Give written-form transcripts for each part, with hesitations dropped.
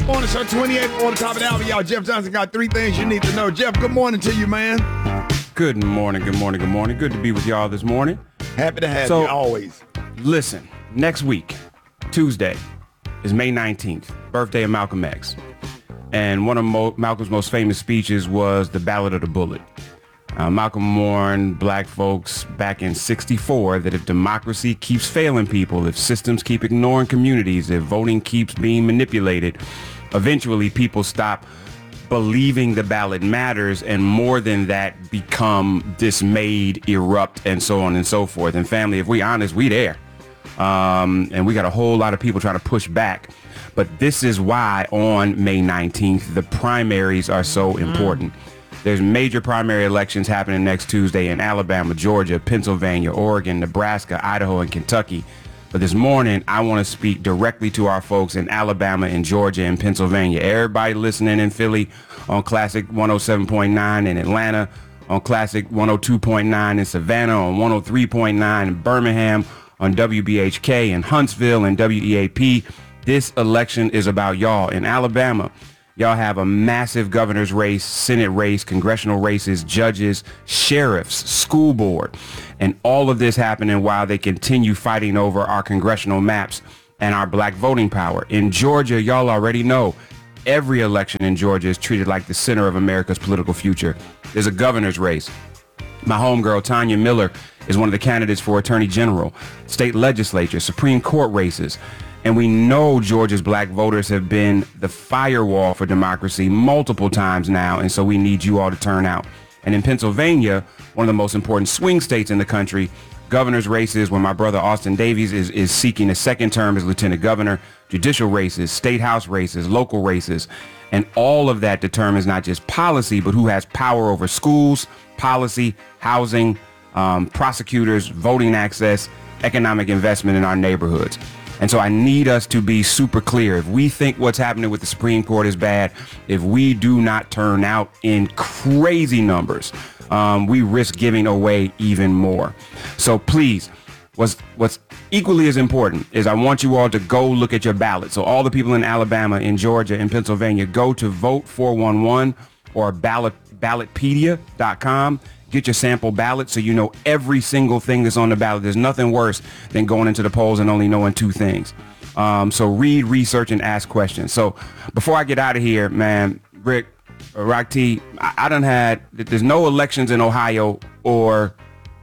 Morning Show 28 on the top of the hour. Y'all, Jeff Johnson got 3 things you need to know. Jeff, good morning to you, man. Good morning. Good to be with y'all this morning. Happy to have you always. Listen, next week, Tuesday, is May 19th, birthday of Malcolm X. And one of Malcolm's most famous speeches was the Ballad of the Bullet. Malcolm warned black folks back in '64 that if democracy keeps failing people, if systems keep ignoring communities, if voting keeps being manipulated, eventually people stop believing the ballot matters, and more than that, become dismayed, erupt, and so on and so forth. And family, if we honest, we there. And we got a whole lot of people trying to push back. But this is why on May 19th, the primaries are so important. There's major primary elections happening next Tuesday in Alabama, Georgia, Pennsylvania, Oregon, Nebraska, Idaho, and Kentucky. But this morning, I want to speak directly to our folks in Alabama and Georgia and Pennsylvania. Everybody listening in Philly on Classic 107.9, in Atlanta on Classic 102.9, in Savannah on 103.9, in Birmingham on WBHK, in Huntsville and WEAP. This election is about y'all. In Alabama, y'all have a massive governor's race, Senate race, congressional races, judges, sheriffs, school board, and all of this happening while they continue fighting over our congressional maps and our black voting power. In Georgia, y'all already know every election in Georgia is treated like the center of America's political future. There's a governor's race. My homegirl, Tanya Miller, is one of the candidates for Attorney General, state legislature, Supreme Court races. And we know Georgia's black voters have been the firewall for democracy multiple times now, and so we need you all to turn out. And in Pennsylvania, one of the most important swing states in the country, governor's races where my brother Austin Davies is seeking a second term as lieutenant governor, judicial races, state house races, local races, and all of that determines not just policy, but who has power over schools, policy, housing, prosecutors, voting access, economic investment in our neighborhoods. And so I need us to be super clear. If we think what's happening with the Supreme Court is bad, if we do not turn out in crazy numbers, we risk giving away even more. So please, what's equally as important is I want you all to go look at your ballot. So all the people in Alabama, in Georgia, in Pennsylvania, go to Vote411 or ballotpedia.com. Get your sample ballot so you know every single thing that's on the ballot. There's nothing worse than going into the polls and only knowing 2 things. So read, research, and ask questions. So before I get out of here, man, Rick, Rock T, I done had, there's no elections in Ohio or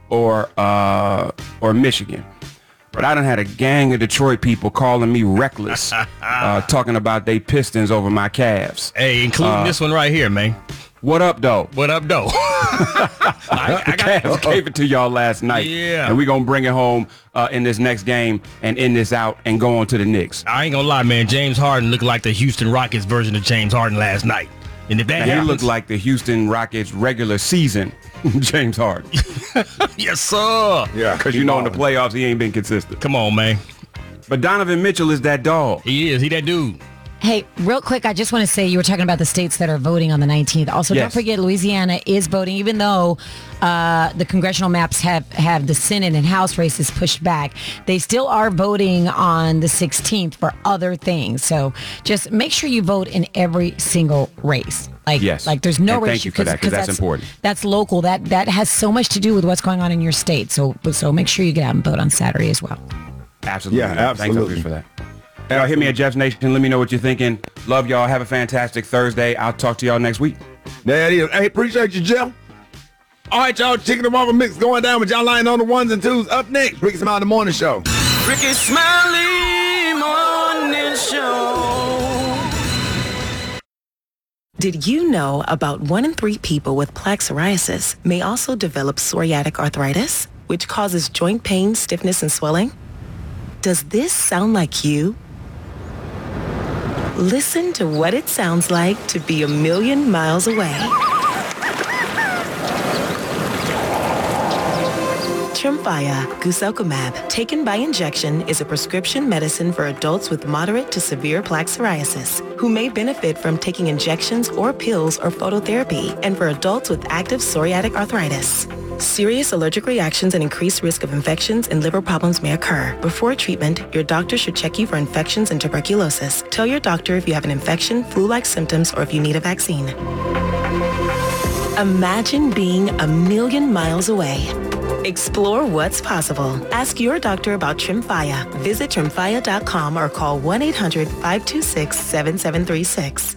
Michigan. But I done had a gang of Detroit people calling me reckless, talking about they Pistons over my Cavs. Hey, including this one right here, man. What up, though? What up, though? The Cavs gave it to y'all last night. Yeah. And we're going to bring it home in this next game and end this out and go on to the Knicks. I ain't going to lie, man. James Harden looked like the Houston Rockets version of James Harden last night. And if that happens, he looked like the Houston Rockets regular season James Harden. Yes, sir. Yeah. Because you know in the playoffs, he ain't been consistent. Come on, man. But Donovan Mitchell is that dog. He is. He that dude. Hey, real quick, I just want to say you were talking about the states that are voting on the 19th. Also, yes. Don't forget Louisiana is voting, even though the congressional maps have the Senate and House races pushed back. They still are voting on the 16th for other things. So just make sure you vote in every single race. Yes. Like there's no and race. Thank you for that, because that's important. That's local. That has so much to do with what's going on in your state. So make sure you get out and vote on Saturday as well. Absolutely. Yeah, absolutely. Thanks for that. Y'all hit me at Jeff's Nation. Let me know what you're thinking. Love y'all. Have a fantastic Thursday. I'll talk to y'all next week. There it is. Hey, appreciate you, Jeff. All right, y'all. Chicken and Marvel Mix going down with y'all lying on the 1s and 2s. Up next, Ricky Smiley Morning Show. Ricky Smiley Morning Show. Did you know about 1 in 3 people with plaque psoriasis may also develop psoriatic arthritis, which causes joint pain, stiffness, and swelling? Does this sound like you? Listen to what it sounds like to be a million miles away. Tremfya guselkumab, taken by injection, is a prescription medicine for adults with moderate to severe plaque psoriasis who may benefit from taking injections or pills or phototherapy, and for adults with active psoriatic arthritis. Serious allergic reactions and increased risk of infections and liver problems may occur. Before treatment, your doctor should check you for infections and tuberculosis. Tell your doctor if you have an infection, flu-like symptoms, or if you need a vaccine. Imagine being a million miles away. Explore what's possible. Ask your doctor about Tremfya. Visit Tremfya.com or call 1-800-526-7736.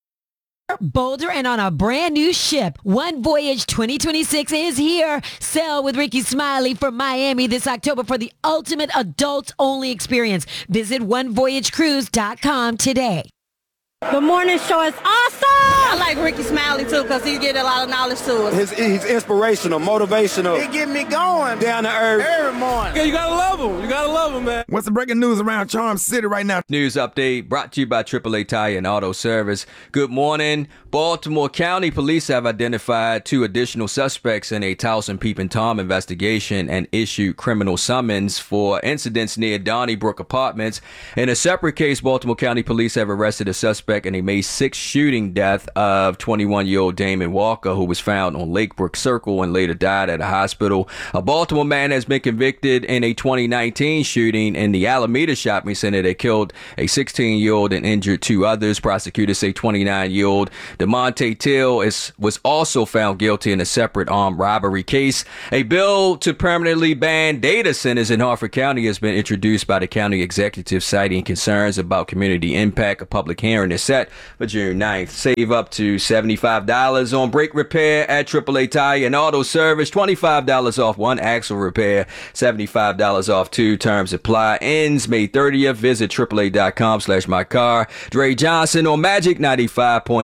Bolder and on a brand new ship. One Voyage 2026 is here. Sail with Ricky Smiley from Miami this October for the ultimate adults-only experience. Visit onevoyagecruise.com today. The morning show is awesome! I like Ricky Smiley too because he get a lot of knowledge to us. He's inspirational, motivational. He get me going. Down to earth. Every morning. Yeah, you gotta love him. You gotta love him, man. What's the breaking news around Charm City right now? News update brought to you by AAA Tire and Auto Service. Good morning. Baltimore County Police have identified 2 additional suspects in a Towson Peep and Tom investigation and issued criminal summons for incidents near Donnybrook Apartments. In a separate case, Baltimore County Police have arrested a suspect in a May 6th shooting death of 21-year-old Damon Walker, who was found on Lakebrook Circle and later died at a hospital. A Baltimore man has been convicted in a 2019 shooting in the Alameda shopping center that killed a 16-year-old and injured 2 others. Prosecutors say 29-year-old DeMonte Till was also found guilty in a separate armed robbery case. A bill to permanently ban data centers in Harford County has been introduced by the county executive, citing concerns about community impact. A public hearing is set for June 9th. Save up to $75 on brake repair at AAA Tire and Auto Service. $25 off 1 axle repair. $75 off 2. Terms apply. Ends May 30th. Visit AAA.com/mycar. Dre Johnson on Magic 95.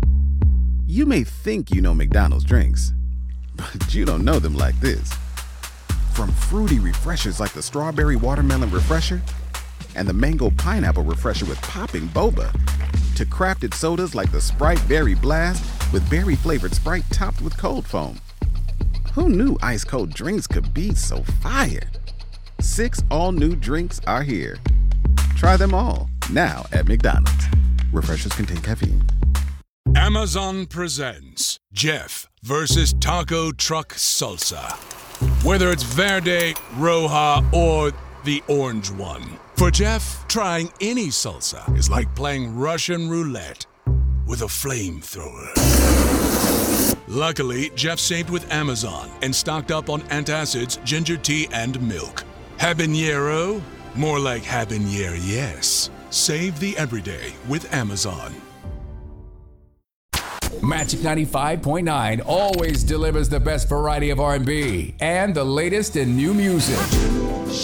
You may think you know McDonald's drinks, but you don't know them like this. From fruity refreshers like the Strawberry Watermelon Refresher and the Mango Pineapple Refresher with popping boba, to crafted sodas like the Sprite Berry Blast with berry-flavored Sprite topped with cold foam. Who knew ice-cold drinks could be so fire? 6 all-new drinks are here. Try them all, now at McDonald's. Refreshers contain caffeine. Amazon presents Jeff versus Taco Truck Salsa. Whether it's Verde, Roja, or the orange one. For Jeff, trying any salsa is like playing Russian roulette with a flamethrower. Luckily, Jeff saved with Amazon and stocked up on antacids, ginger tea, and milk. Habanero? More like habanero, yes. Save the everyday with Amazon. Magic 95.9 always delivers the best variety of R&B and the latest in new music.